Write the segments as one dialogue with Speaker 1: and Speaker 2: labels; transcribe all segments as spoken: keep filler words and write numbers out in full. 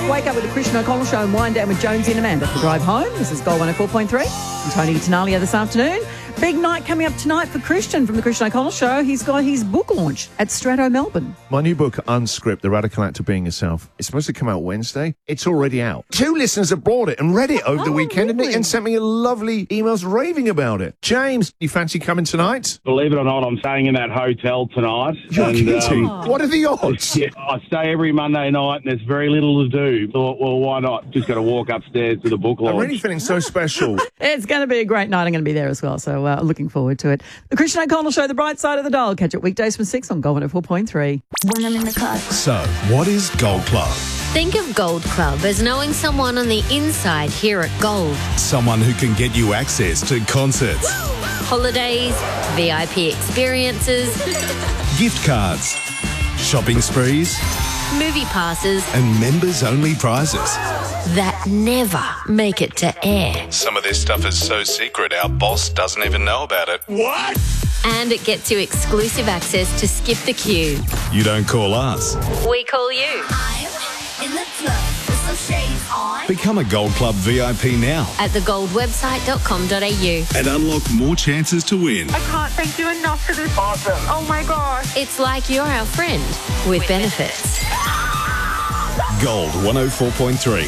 Speaker 1: Wake up with the Christian O'Connell Show and wind down with Jonesy and Amanda for Drive Home. This is Gold one oh four point three. I'm Tony Tenalia this afternoon. Big night coming up tonight for Christian from the Christian O'Connell Show. He's got his book launch at Strato Melbourne.
Speaker 2: My new book, Unscript, The Radical Act of Being Yourself, it's supposed to come out Wednesday. It's already out. Two listeners have bought it and read it over
Speaker 1: Oh,
Speaker 2: the weekend
Speaker 1: really?
Speaker 2: and, and sent me lovely emails raving about it. James, you fancy coming tonight?
Speaker 3: Believe it or not, I'm staying in that hotel tonight.
Speaker 2: You're
Speaker 3: and,
Speaker 2: kidding.
Speaker 3: um,
Speaker 2: What are the odds?
Speaker 3: Yeah, I stay every Monday night and there's very little to do. Thought, well, why not? Just got to walk upstairs to the book launch.
Speaker 2: I'm really feeling so special.
Speaker 1: It's going to be a great night. I'm going to be there as well, so uh, looking forward to it. The Christian O'Connell Show, the bright side of the dial. Catch it weekdays from six on Gold one oh four point three.
Speaker 4: When I'm in the car.
Speaker 5: So, what is Gold Club?
Speaker 6: Think of Gold Club as knowing someone on the inside here at Gold.
Speaker 5: Someone who can get you access to concerts,
Speaker 6: Holidays, V I P experiences,
Speaker 5: gift cards, shopping sprees,
Speaker 6: movie passes
Speaker 5: and members-only prizes.
Speaker 6: that never make it to air.
Speaker 5: Some of this stuff is so secret our boss doesn't even know about it. What?
Speaker 6: And it gets you exclusive access to Skip the Queue.
Speaker 5: You don't call us.
Speaker 6: We call you.
Speaker 4: I'm in the club with some shades on.
Speaker 5: Become a Gold Club V I P now
Speaker 6: At the gold website dot com dot a u.
Speaker 5: and unlock more chances to win.
Speaker 7: I can't thank you enough for this. Awesome. Oh my gosh.
Speaker 6: It's like you're our friend with benefits.
Speaker 5: Gold one oh four point three.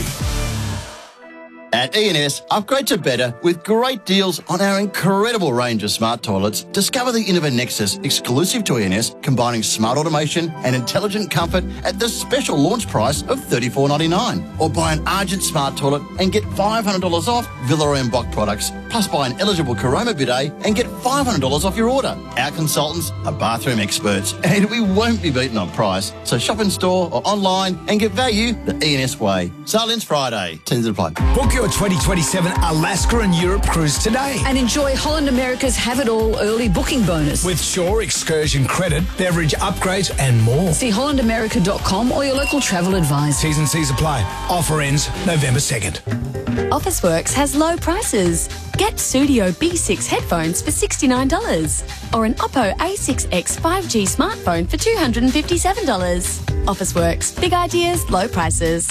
Speaker 8: At E and S, upgrade to better with great deals on our incredible range of smart toilets. Discover the Innova Nexus, exclusive to E and S, combining smart automation and intelligent comfort at the special launch price of thirty-four ninety-nine. Or buy an Argent smart toilet and get five hundred dollars off Villa and Bock products. Plus buy an eligible Caroma bidet and get five hundred dollars off your order. Our consultants are bathroom experts and we won't be beaten on price. So shop in store or online and get value the E and S way. Sale ends Friday. Tens apply.
Speaker 9: Book your twenty twenty-seven Alaska and Europe cruise today.
Speaker 10: And enjoy Holland America's Have It All early booking bonus.
Speaker 9: With Shore excursion credit, beverage upgrades and more.
Speaker 10: See holland america dot com or your local travel advisor.
Speaker 9: T's and C's apply. Offer ends November second.
Speaker 11: Officeworks has low prices. Get Studio B six headphones for sixty-nine dollars or an Oppo A six X five G smartphone for two hundred fifty-seven dollars. Officeworks. Big ideas, low prices.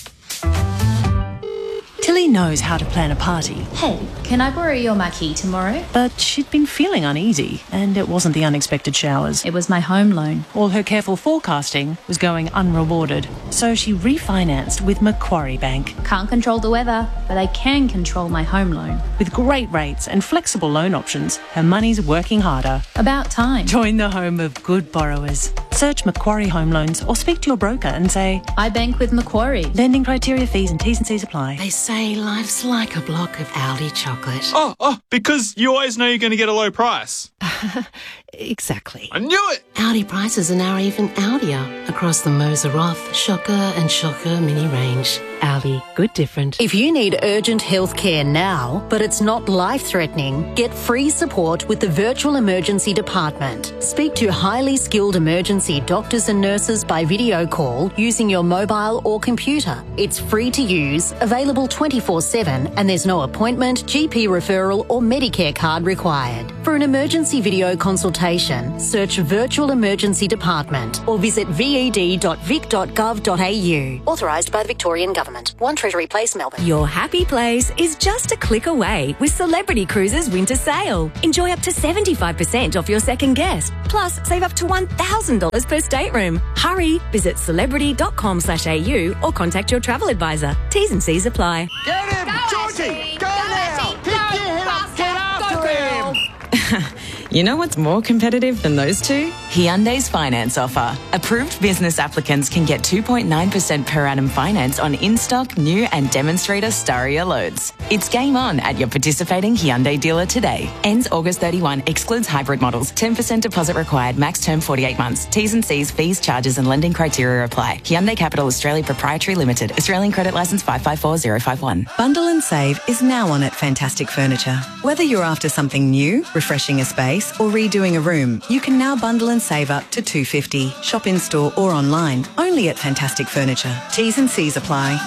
Speaker 12: Tilly knows how to plan a party.
Speaker 13: Hey, can I borrow your marquee tomorrow?
Speaker 12: But she'd been feeling uneasy, and it wasn't the unexpected showers.
Speaker 13: It was my home loan.
Speaker 12: All her careful forecasting was going unrewarded, so she refinanced with Macquarie Bank.
Speaker 13: Can't control the weather, but I can control my home loan.
Speaker 12: With great rates and flexible loan options, her money's working harder.
Speaker 13: About time.
Speaker 12: Join the home of good borrowers. Search Macquarie Home Loans or speak to your broker and say,
Speaker 13: I bank with Macquarie.
Speaker 12: Lending criteria, fees and T's and C's apply.
Speaker 14: They say life's like a block of Aldi chocolate.
Speaker 15: Oh, oh, because you always know you're going to get a low price.
Speaker 14: Exactly.
Speaker 15: I knew it!
Speaker 14: Aldi prices are now even Aldier across the Moser Roth, Shocker and Shocker mini range. Aldi, good different.
Speaker 6: If you need urgent health care now, but it's not life-threatening, get free support with the Virtual Emergency Department. Speak to highly skilled emergency doctors and nurses by video call using your mobile or computer. It's free to use, available twenty-four seven, and there's no appointment, G P referral or Medicare card required. For an emergency video consultation, search Virtual Emergency Department or visit v e d dot vic dot gov dot a u. Authorised by the Victorian Government. one Treasury Place, Melbourne.
Speaker 16: Your happy place is just a click away with Celebrity Cruises Winter Sale. Enjoy up to seventy-five percent off your second guest. Plus, save up to one thousand dollars per stateroom. Hurry, visit celebrity dot com slash a u or contact your travel advisor. T's and C's apply.
Speaker 17: Get him!
Speaker 18: Go
Speaker 17: Georgie! Go,
Speaker 18: go
Speaker 17: now!
Speaker 18: Go,
Speaker 17: Pick your head up! Get after him!
Speaker 19: You know what's more competitive than those two? Hyundai's finance offer. Approved business applicants can get two point nine percent per annum finance on in-stock, new and demonstrator Staria loads. It's game on at your participating Hyundai dealer today. Ends August thirty-first, excludes hybrid models. ten percent deposit required, max term forty-eight months. T's and C's, fees, charges and lending criteria apply. Hyundai Capital Australia Proprietary Limited. Australian credit licence five five four zero five one.
Speaker 20: Bundle and Save is now on at Fantastic Furniture. Whether you're after something new, refreshing a space or redoing a room, you can now bundle and save up to two hundred fifty dollars. Shop in store or online, only at Fantastic Furniture. T's and C's apply.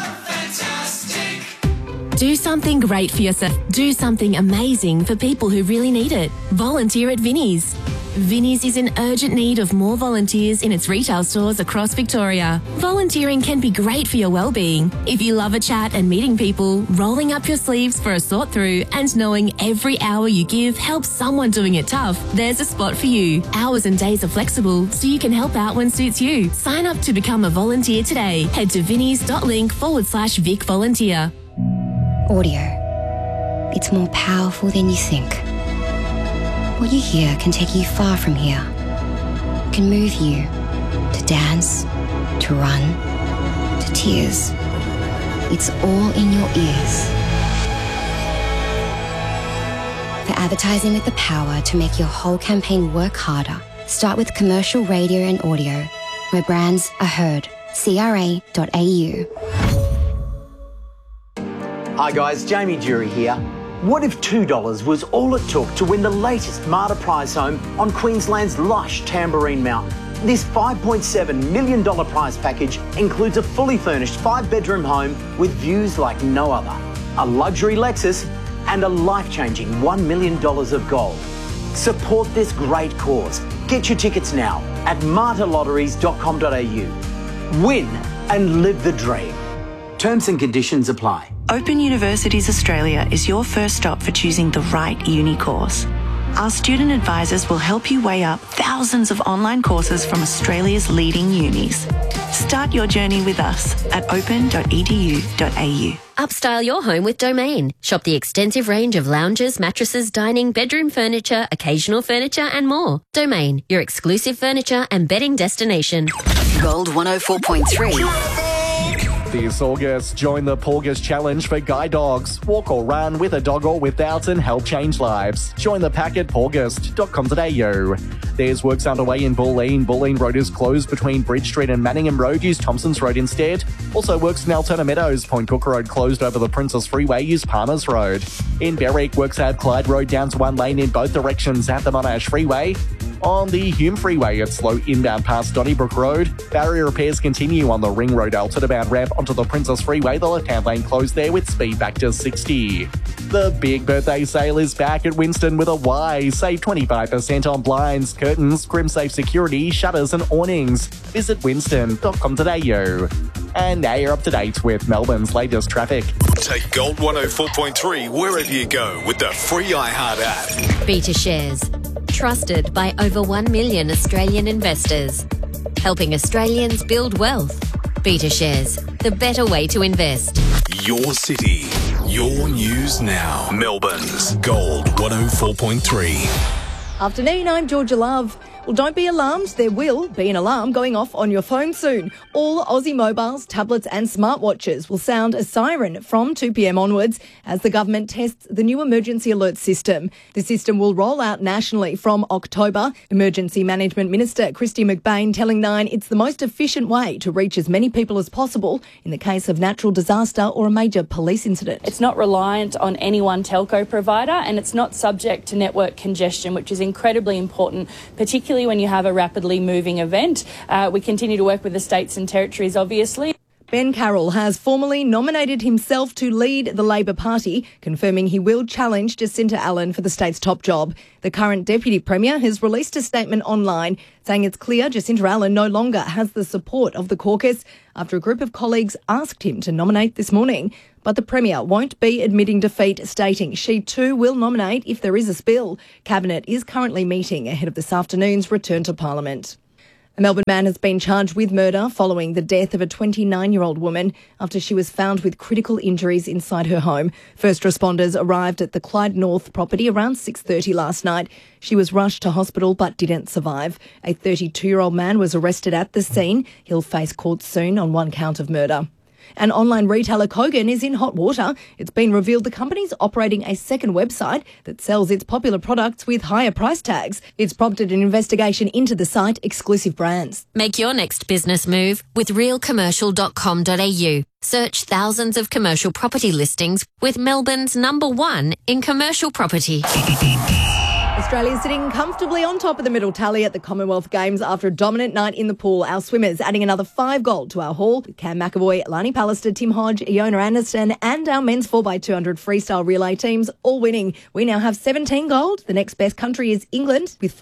Speaker 11: Do something great for yourself. Do something amazing for people who really need it. Volunteer at Vinnie's.
Speaker 18: Vinnie's is in urgent need of more volunteers in its retail stores across Victoria. Volunteering can be great for your well-being. If you love a chat and meeting people, rolling up your sleeves for a sort through and knowing every hour you give helps someone doing it tough, there's a spot for you. Hours and days are flexible, so you can help out when suits you. Sign up to become a volunteer today. Head to vinnies.link forward slash Vic Volunteer.
Speaker 21: Audio. It's more powerful than you think. What you hear can take you far from here. It can move you to dance, to run, to tears. It's all in your ears. For advertising with the power to make your whole campaign work harder, start with commercial radio and audio, where brands are heard. C R A dot A U.
Speaker 22: Hi guys, Jamie Jury here. What if two dollars was all it took to win the latest Marta prize home on Queensland's lush Tamborine Mountain? This five point seven million dollars prize package includes a fully furnished five-bedroom home with views like no other, a luxury Lexus and a life-changing one million dollars of gold. Support this great cause. Get your tickets now at marta lotteries dot com dot A U. Win and live the dream. Terms and conditions apply.
Speaker 23: Open Universities Australia is your first stop for choosing the right uni course. Our student advisors will help you weigh up thousands of online courses from Australia's leading unis. Start your journey with us at open dot e d u dot a u.
Speaker 24: Upstyle your home with Domain. Shop the extensive range of lounges, mattresses, dining, bedroom furniture, occasional furniture and more. Domain, your exclusive furniture and bedding destination.
Speaker 25: Gold one oh four point three.
Speaker 26: This August, join the Porgus Challenge for guide dogs. Walk or run with a dog or without and help change lives. Join the pack at porgust dot com dot a u. There's works underway in Bulleen. Bulleen Road is closed between Bridge Street and Manningham Road. Use Thompson's Road instead. Also works in Altona Meadows. Point Cook Road closed over the Princess Freeway. Use Palmer's Road. In Berwick, works at Clyde Road down to one lane in both directions at the Monash Freeway. On the Hume Freeway, it's slow inbound past Donnybrook Road. Barrier repairs continue on the Ring Road Altona bound ramp onto the Princess Freeway. The left-hand lane closed there with speed back to sixty. The big birthday sale is back at Winston with a Y. Save twenty-five percent on blinds, curtains, Crimsafe security, shutters and awnings. Visit winston dot com dot a u. And now you're up to date with Melbourne's latest traffic.
Speaker 5: Take Gold one oh four point three wherever you go with the free iHeart app.
Speaker 24: Beta Shares. Trusted by over one million Australian investors. Helping Australians build wealth. Beta Shares. The better way to invest.
Speaker 5: Your city. Your news now. Melbourne's Gold one oh four point three.
Speaker 27: Afternoon, I'm Georgia Love. Well, don't be alarmed. There will be an alarm going off on your phone soon. All Aussie mobiles, tablets and smartwatches will sound a siren from two p m onwards as the government tests the new emergency alert system. The system will roll out nationally from October. Emergency Management Minister Christy McBain telling Nine it's the most efficient way to reach as many people as possible in the case of natural disaster or a major police incident.
Speaker 28: It's not reliant on any one telco provider and it's not subject to network congestion, which is incredibly important, particularly when you have a rapidly moving event. Uh, we continue to work with the states and territories, obviously.
Speaker 27: Ben Carroll has formally nominated himself to lead the Labor Party, confirming he will challenge Jacinta Allen for the state's top job. The current Deputy Premier has released a statement online saying it's clear Jacinta Allen no longer has the support of the caucus after a group of colleagues asked him to nominate this morning. But the Premier won't be admitting defeat, stating she too will nominate if there is a spill. Cabinet is currently meeting ahead of this afternoon's return to Parliament. A Melbourne man has been charged with murder following the death of a twenty-nine-year-old woman after she was found with critical injuries inside her home. First responders arrived at the Clyde North property around six thirty last night. She was rushed to hospital but didn't survive. A thirty-two-year-old man was arrested at the scene. He'll face court soon on one count of murder. And online retailer Kogan is in hot water. It's been revealed the company's operating a second website that sells its popular products with higher price tags. It's prompted an investigation into the site Exclusive Brands.
Speaker 24: Make your next business move with real commercial dot com dot a u. Search thousands of commercial property listings with Melbourne's number one in commercial property.
Speaker 27: Australia sitting comfortably on top of the medal tally at the Commonwealth Games after a dominant night in the pool. Our swimmers adding another five gold to our haul. Cam McAvoy, Lani Pallister, Tim Hodge, Iona Anderson and our men's four by two hundred freestyle relay teams all winning. We now have seventeen gold. The next best country is England with four.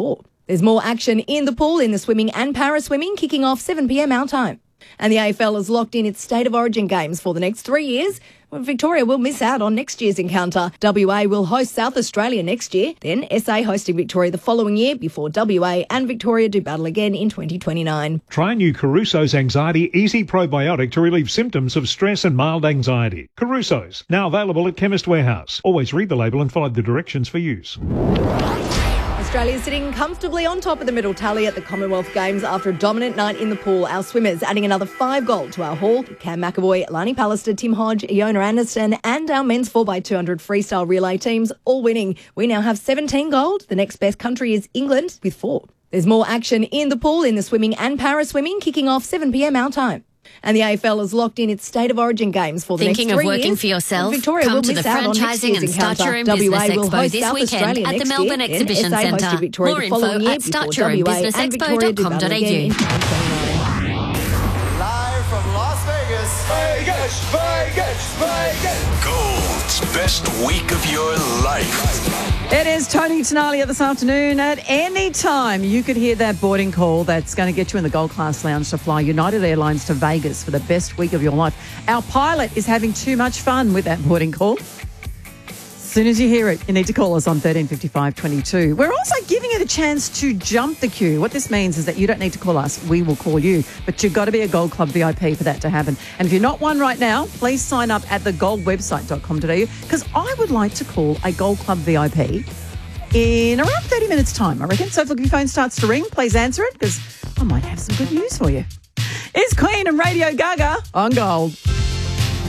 Speaker 27: There's more action in the pool in the swimming and para-swimming, kicking off seven p m our time. And the A F L has locked in its State of Origin games for the next three years. Well, Victoria will miss out on next year's encounter. W A will host South Australia next year, then S A hosting Victoria the following year before W A and Victoria do battle again in twenty twenty-nine.
Speaker 1: Try new Caruso's Anxiety Easy Probiotic to relieve symptoms of stress and mild anxiety. Caruso's, now available at Chemist Warehouse. Always read the label and follow the directions for use.
Speaker 27: Australia sitting comfortably on top of the medal tally at the Commonwealth Games after a dominant night in the pool. Our swimmers adding another five gold to our haul. Cam McAvoy, Lani Pallister, Tim Hodge, Iona Anderson and our men's four by two hundred freestyle relay teams all winning. We now have seventeen gold. The next best country is England with four. There's more action in the pool in the swimming and para-swimming, kicking off seven p m our time. And the A F L has locked in its State of Origin games for the
Speaker 24: Thinking
Speaker 27: next three
Speaker 24: of working
Speaker 27: years.
Speaker 24: for yourself?
Speaker 27: Victoria
Speaker 24: Come
Speaker 27: will
Speaker 24: to
Speaker 27: miss
Speaker 24: the
Speaker 27: out on next
Speaker 24: Franchising
Speaker 27: year's
Speaker 24: and Start Your
Speaker 27: encounter.
Speaker 24: Own
Speaker 27: W A
Speaker 24: Business
Speaker 27: will
Speaker 24: Expo
Speaker 27: host
Speaker 24: this
Speaker 27: South
Speaker 24: weekend
Speaker 27: Australia
Speaker 24: at the
Speaker 27: next
Speaker 24: Melbourne
Speaker 27: year,
Speaker 24: Exhibition
Speaker 27: then S A
Speaker 24: Centre.
Speaker 27: hosted Victoria
Speaker 24: More
Speaker 27: the following
Speaker 24: info
Speaker 27: year
Speaker 24: at
Speaker 27: before
Speaker 24: start your own
Speaker 27: W A
Speaker 24: business
Speaker 27: and
Speaker 24: expo
Speaker 27: Victoria do
Speaker 24: dot com dot
Speaker 27: battle
Speaker 24: a u.
Speaker 27: again in twenty twenty-nine.
Speaker 17: Live from Las Vegas. Vegas, Vegas, Vegas.
Speaker 5: Gold's best week of your life.
Speaker 2: It is Tony Tenalia this afternoon. At any time, you could hear that boarding call that's going to get you in the Gold Class Lounge to fly United Airlines to Vegas for the best week of your life. Our pilot is having too much fun with that boarding call. As soon as you hear it, you need to call us on thirteen fifty-five twenty-two. We're also giving it a chance to jump the queue. What this means is that you don't need to call us. We will call you. But you've got to be a Gold Club V I P for that to happen. And if you're not one right now, please sign up at the gold website dot com dot a u because I would like to call a Gold Club V I P in around thirty minutes' time, I reckon. So if your phone starts to ring, please answer it because I might have some good news for you. It's Queen and Radio Gaga on Gold.